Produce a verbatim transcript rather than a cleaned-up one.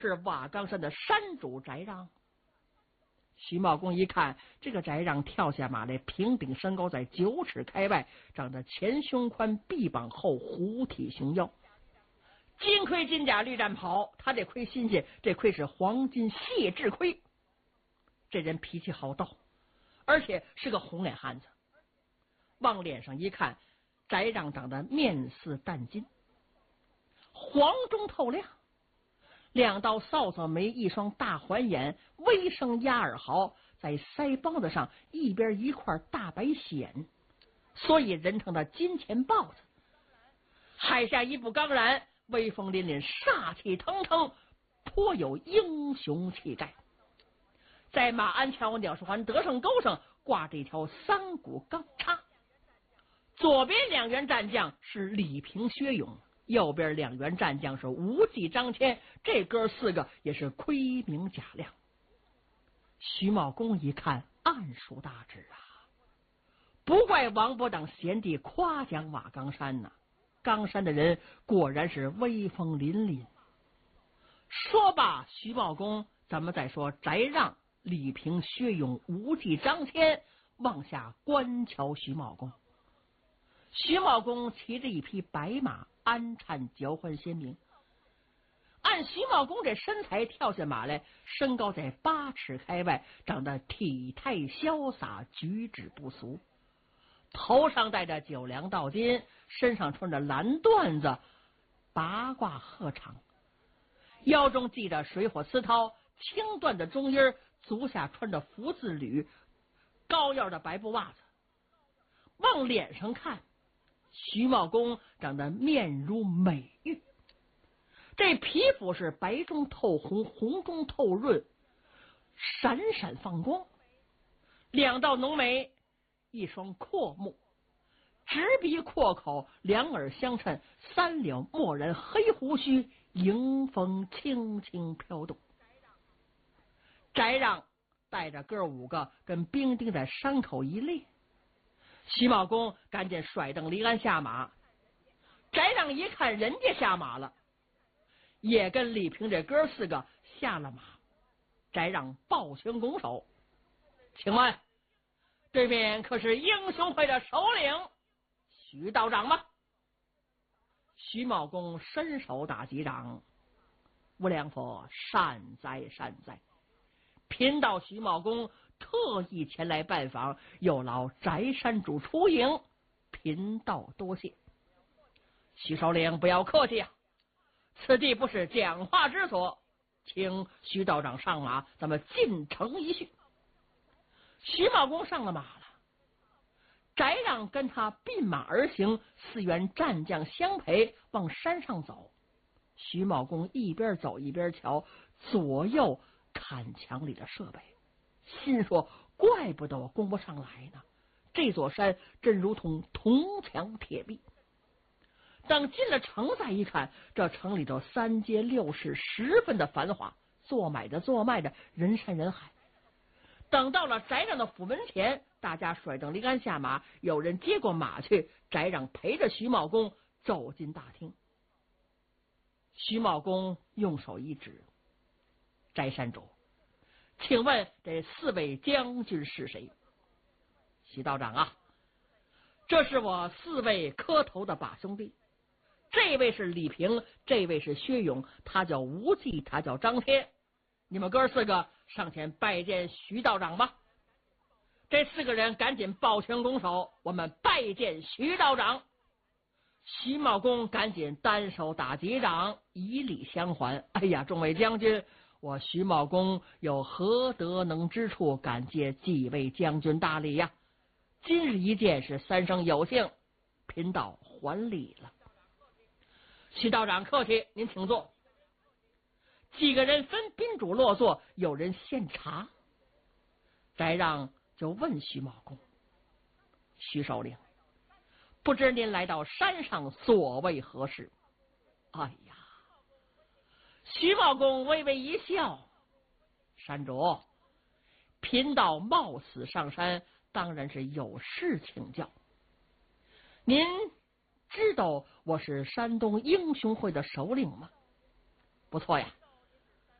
是瓦岗山的山主翟让。徐茂公一看，这个翟让跳下马来，平顶身高在九尺开外，长得前胸宽，臂膀厚，虎体熊腰。金盔金甲绿战袍，他这盔新鲜，这盔是黄金谢质盔。这人脾气好斗，而且是个红脸汉子。往脸上一看，翟让长得面似淡金，黄中透亮，两道扫帚眉，一双大环眼，微生鸭耳毫，在腮帮子上一边一块大白藓，所以人称他金钱豹子。海下一步刚然，威风凛凛，煞气腾腾，颇有英雄气概。在马鞍桥鸟市环德胜沟上挂着一条三股钢叉，左边两员战将是李平、薛勇，右边两员战将是无忌、张骞，这哥四个也是盔明甲亮。徐茂公一看，暗属大志啊！不怪王伯党贤弟夸奖瓦岗山呐、啊，冈山的人果然是威风凛凛。说罢，徐茂公咱们再说翟让、李平、薛勇、无忌、张骞，往下观瞧徐茂公。徐茂公骑着一匹白马，鞍颤交换鲜明。按徐茂公这身材跳下马来，身高在八尺开外，长得体态潇洒，举止不俗。头上戴着九梁道巾，身上穿着蓝缎子，八卦鹤氅，腰中系着水火丝绦，青缎的中衣，足下穿着福字履，高腰的白布袜子。往脸上看，徐茂公长得面如美玉，这皮肤是白中透红，红中透润，闪闪放光。两道浓眉，一双阔目，直鼻阔口，两耳相衬，三绺漠然，黑胡须，迎风轻轻飘动。翟让带着哥五个跟兵丁在山口一列，徐茂公赶紧甩蹬离鞍下马。翟让一看人家下马了，也跟李平这哥四个下了马。翟让抱拳拱手，请问对面可是英雄会的首领徐道长吗？徐茂公伸手打击掌，无良佛善哉善哉。贫道徐茂公特意前来拜访，有劳翟山主出迎，贫道多谢。徐首领不要客气啊，此地不是讲话之所，请徐道长上马，咱们进城一叙。徐茂公上了马了，翟让跟他并马而行，四员战将相陪往山上走。徐茂公一边走一边瞧，左右看墙里的设备，心说怪不得我攻不上来呢，这座山真如同铜墙铁壁。等进了城再一看，这城里头三街六市十分的繁华，做买的做卖的，人山人海。等到了翟让的府门前，大家甩蹬离鞍下马，有人接过马去，翟让陪着徐茂公走进大厅。徐茂公用手一指，翟山主，请问这四位将军是谁？徐道长啊，这是我四位磕头的把兄弟，这位是李平，这位是薛勇，他叫无忌，他叫张骞。你们哥四个上前拜见徐道长吧。这四个人赶紧抱拳拱手，我们拜见徐道长。徐茂公赶紧单手打几掌，以礼相还。哎呀，众位将军，我徐茂公有何德能之处，感谢几位将军大礼呀！今日一见是三生有幸，贫道还礼了。徐道长客气，您请坐。几个人分宾主落座，有人献茶。翟让就问徐茂公，徐首领，不知您来到山上所为何事？哎呀，徐茂公微微一笑，山主，贫道冒死上山，当然是有事请教。您知道我是山东英雄会的首领吗？不错呀，